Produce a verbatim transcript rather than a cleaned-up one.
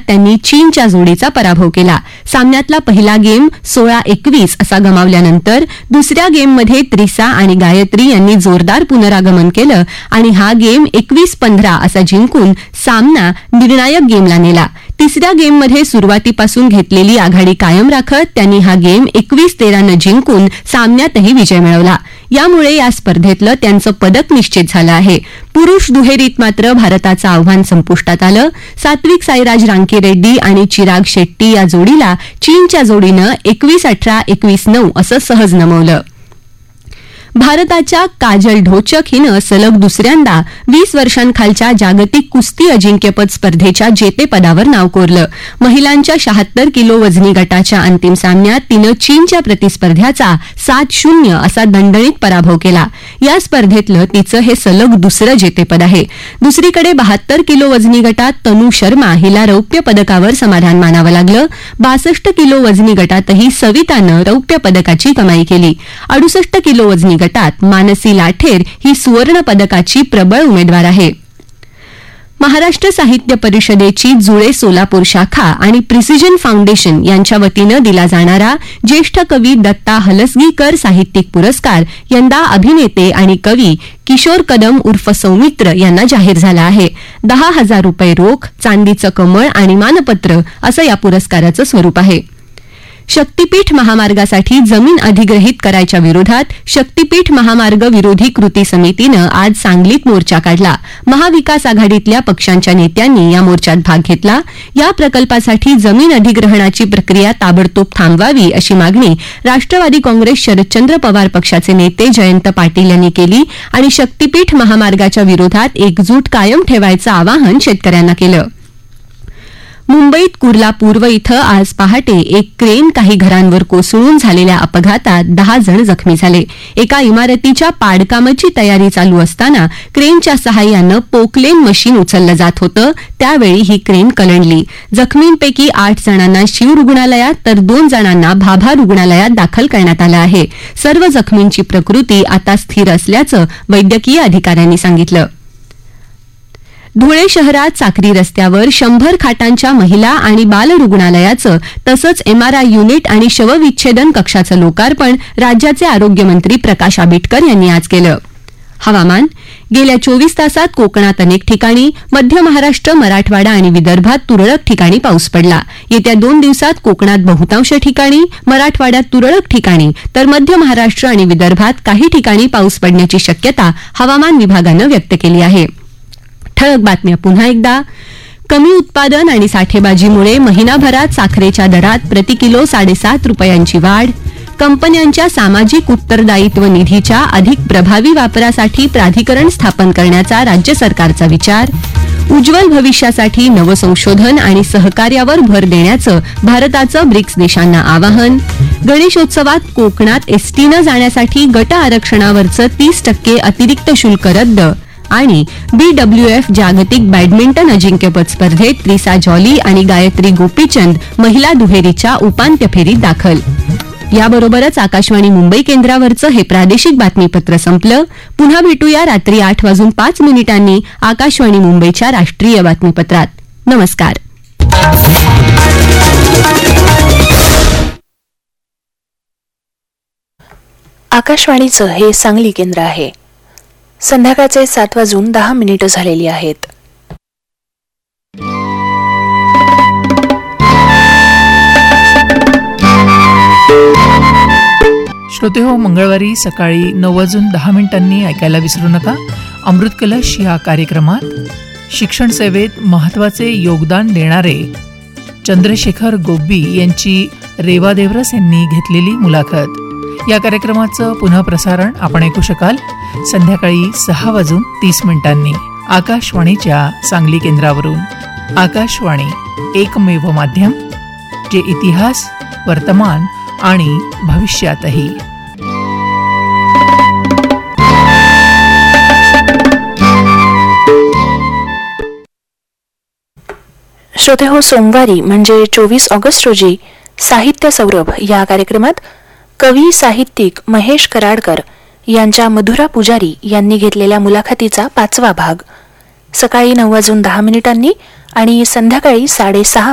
त्यांनी चीनच्या जोडीचा पराभव केला. सामन्यातला पहिला गेम सोळा एकवीस असा गमावल्यानंतर दुसऱ्या गेममध्ये त्रिसा आणि गायत्री यांनी जोरदार पुनरागमन केलं आणि हा गेम एकवीस पंधरा असा जिंकून सामना निर्णायक गेमला नेला. तिसऱ्या गेममध्ये सुरुवातीपासून घेतलेली आघाडी कायम राखत त्यांनी हा गेम एकवीस तेरानं जिंकून सामन्यातही विजय मिळवला. यामुळे या स्पर्धेतलं त्यांचं पदक निश्चित झालं आहे. पुरुष दुहेरीत मात्र भारताचं आव्हान संपुष्टात आलं. सात्विक साईराज रांकीरेड्डी आणि चिराग शेट्टी या जोडीला चीनच्या जोडीनं एकवीस अठरा एकवीस नऊ असं सहज नमवलं. भारताच्या काजल ढोचक हिनं सलग दुसऱ्यांदा वीस वर्षांखालच्या जागतिक कुस्ती अजिंक्यपद स्पर्धेच्या जेतेपदावर नाव कोरलं. महिलांच्या शहात्तर किलो वजनी गटाच्या अंतिम सामन्यात तिनं चीनच्या प्रतिस्पर्ध्याचा सात शून्य असा दणदणीत पराभव केला. या स्पर्धेतलं तिचं हे सलग दुसरं जेतेपद आहे. दुसरीकडे बहात्तर किलो वजनी गटात तनू शर्मा हिला रौप्य पदकावर समाधान मानावं लागलं. बासष्ट किलो वजनी गटातही सवितानं रौप्य पदकाची कमाई केली. अडुसष्ट किलो वजनी गटात मानसी लाठेर ही सुवर्ण पदकाची प्रबळ उमेदवार आहे. महाराष्ट्र साहित्य परिषदेची जुळे सोलापूर शाखा आणि प्रिसिजन फाउंडेशन यांच्या वतीनं दिला जाणारा ज्येष्ठ कवी दत्ता हलसगीकर साहित्यिक पुरस्कार यंदा अभिनेते आणि कवी किशोर कदम उर्फ सौमित्र यांना जाहीर झाला आहे. दहा हजार रुपये रोख, चांदीचं कमळ आणि मानपत्र असं या पुरस्काराचं स्वरूप आहे. शक्तीपीठ महामार्गासाठी जमीन अधिग्रहित करायच्या विरोधात शक्तीपीठ महामार्ग विरोधी कृती समितीनं आज सांगलीत मोर्चा काढला. महाविकास आघाडीतल्या पक्षांच्या नेत्यांनी या मोर्चात भाग घेतला. या प्रकल्पासाठी जमीन अधिग्रहणाची प्रक्रिया ताबडतोब थांबवावी अशी मागणी राष्ट्रवादी काँग्रेस शरदचंद्र पवार पक्षाचे नेते जयंत पाटील यांनी केली आणि शक्तीपीठ महामार्गाच्या विरोधात एकजूट कायम ठेवायचं आवाहन शेतकऱ्यांना केलं. मुंबईत कुर्ला पूर्व इथं आज पहाटे एक क्रेन काही घरांवर कोसळून झालेल्या अपघातात दहा जण जखमी झाले. एका इमारतीच्या पाडकामाची तयारी चालू असताना क्रेनच्या सहाय्यानं पोकलेन मशीन उचललं जात होतं. त्यावेळी ही क्रेन कलंडली. जखमींपैकी आठ जणांना शीव रुग्णालयात तर दोन जणांना भाभा रुग्णालयात दाखल करण्यात आलं आहे. सर्व जखमींची प्रकृती आता स्थिर असल्याचं वैद्यकीय अधिकाऱ्यांनी सांगितलं. धुळे शहरात साक्री रस्त्यावर शंभर खाटांच्या महिला आणि बाल रुग्णालयाचं तसंच एमआरआय युनिट आणि शवविच्छेदन कक्षाचं लोकार्पण राज्याचे आरोग्यमंत्री प्रकाश आंबेडकर यांनी आज केलं. हवामान. गेल्या चोवीस तासात कोकणात अनेक ठिकाणी, मध्य महाराष्ट्र, मराठवाडा आणि विदर्भात तुरळक ठिकाणी पाऊस पडला. येत्या दोन दिवसात कोकणात बहुतांश ठिकाणी, मराठवाड्यात तुरळक ठिकाणी तर मध्य महाराष्ट्र आणि विदर्भात काही ठिकाणी पाऊस पडण्याची शक्यता हवामान विभागानं व्यक्त केली आहे. ठळक बातम्या पुन्हा एकदा. कमी उत्पादन आणि साठेबाजीमुळे महिनाभरात साखरेच्या दरात प्रति किलो साडेसात रुपयांची वाढ. कंपन्यांच्या सामाजिक उत्तरदायित्व निधीच्या अधिक प्रभावी वापरासाठी प्राधिकरण स्थापन करण्याचा राज्य सरकारचा विचार. उज्ज्वल भविष्यासाठी नवसंशोधन आणि सहकार्यावर भर देण्याचं भारताचं ब्रिक्स देशांना आवाहन. गणेशोत्सवात कोकणात एसटीनं जाण्यासाठी गट आरक्षणावरचं तीस टक्के अतिरिक्त शुल्क रद्द. आणि बीडब्ल्यूएफ जागतिक बॅडमिंटन अजिंक्यपद स्पर्धेत त्रिसा जॉली आणि गायत्री गोपीचंद महिला दुहेरीच्या उपांत्य फेरीत दाखल. याबरोबरच आकाशवाणी मुंबई केंद्रावरचं हे प्रादेशिक बातमीपत्र संपलं. पुन्हा भेटूया रात्री आठ वाजून पाच मिनिटांनी आकाशवाणी मुंबईच्या राष्ट्रीय बातमीपत्रात. नमस्कार. आकाशवाणीचं हे सांगली केंद्र आहे. संध्याकाळचे सात वाजून दहा मिनिटं झालेली आहेत. श्रोतेहो, मंगळवारी सकाळी नऊ वाजून दहा मिनिटांनी ऐकायला विसरू नका अमृत कलश या कार्यक्रमात शिक्षण सेवेत महत्त्वाचे योगदान देणारे चंद्रशेखर गोब्बी यांची रेवा देवरस यांनी घेतलेली मुलाखत. या कार्यक्रमाचं पुनःप्रसारण आपण ऐकू शकाल संध्याकाळी सहा वाजून तीस मिनिटांनी आकाशवाणीच्या सांगली केंद्रावरून. आकाशवाणी एकमेव माध्यम जे इतिहास, वर्तमान आणि भविष्यातही. श्रोतेहो, सोमवारी म्हणजे चोवीस ऑगस्ट रोजी साहित्य सौरभ या कार्यक्रमात कवी साहित्यिक महेश कराडकर यांच्या मधुरा पुजारी यांनी घेतलेल्या मुलाखतीचा पाचवा भाग सकाळी नऊ वाजून दहा मिनिटांनी आणि संध्याकाळी साडेसहा